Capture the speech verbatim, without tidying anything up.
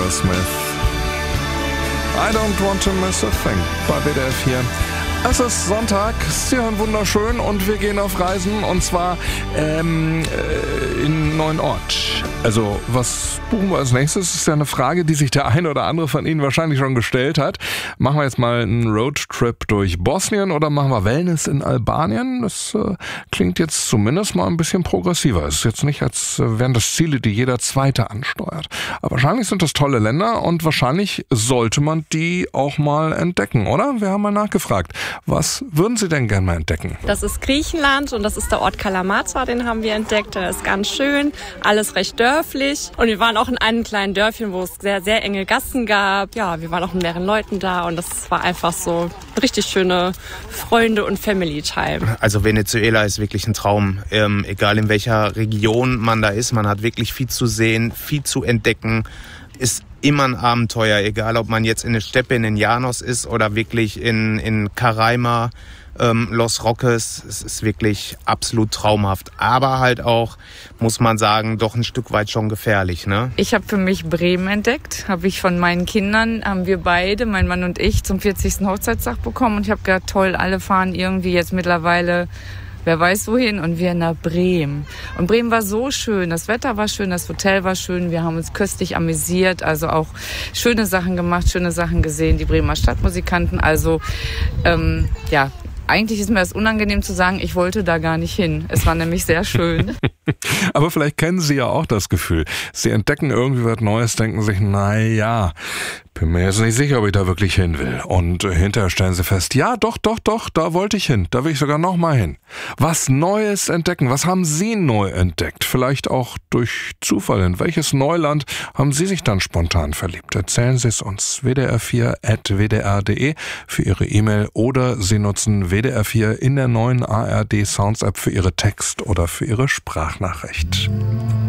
Aerosmith. I don't want to miss a thing bei W D F hier. Es ist Sonntag, Sie hören wunderschön und wir gehen auf Reisen und zwar ähm, äh, in einen neuen Ort. Also was buchen wir als nächstes? Das ist ja eine Frage, die sich der eine oder andere von Ihnen wahrscheinlich schon gestellt hat. Machen wir jetzt mal einen Roadtrip durch Bosnien oder machen wir Wellness in Albanien? Das äh, klingt jetzt zumindest mal ein bisschen progressiver. Es ist jetzt nicht, als wären das Ziele, die jeder Zweite ansteuert. Aber wahrscheinlich sind das tolle Länder und wahrscheinlich sollte man die auch mal entdecken, oder? Wir haben mal nachgefragt. Was würden Sie denn gerne mal entdecken? Das ist Griechenland und das ist der Ort Kalamata, den haben wir entdeckt. Der ist ganz schön, alles recht dörflich. Und wir waren auch in einem kleinen Dörfchen, wo es sehr, sehr enge Gassen gab. Ja, wir waren auch mit mehreren Leuten da und das war einfach so richtig schöne Freunde- und Family-Time. Also Venezuela ist wirklich ein Traum, ähm, egal in welcher Region man da ist. Man hat wirklich viel zu sehen, viel zu entdecken. Ist immer ein Abenteuer, egal ob man jetzt in der Steppe in den Llanos ist oder wirklich in, in Caraima, ähm, Los Roques. Es ist wirklich absolut traumhaft. Aber halt auch, muss man sagen, doch ein Stück weit schon gefährlich, ne? Ich habe für mich Bremen entdeckt. Habe ich von meinen Kindern, haben wir beide, mein Mann und ich, zum vierzigsten Hochzeitstag bekommen. Und ich habe gedacht, toll, alle fahren irgendwie jetzt mittlerweile wer weiß wohin, und wir nach Bremen. Und Bremen war so schön, das Wetter war schön, das Hotel war schön, wir haben uns köstlich amüsiert, also auch schöne Sachen gemacht, schöne Sachen gesehen, die Bremer Stadtmusikanten, also ähm, ja, eigentlich ist mir das unangenehm zu sagen, ich wollte da gar nicht hin. Es war nämlich sehr schön. Aber vielleicht kennen Sie ja auch das Gefühl. Sie entdecken irgendwie was Neues, denken sich, na ja, bin mir jetzt nicht sicher, ob ich da wirklich hin will. Und hinterher stellen Sie fest, ja, doch, doch, doch, da wollte ich hin. Da will ich sogar noch mal hin. Was Neues entdecken. Was haben Sie neu entdeckt? Vielleicht auch durch Zufall. In welches Neuland haben Sie sich dann spontan verliebt? Erzählen Sie es uns. w d r vier at w d r punkt d e für Ihre E-Mail oder Sie nutzen W D R vier in der neuen A R D Sounds App für Ihre Text- oder für Ihre Sprachnachricht.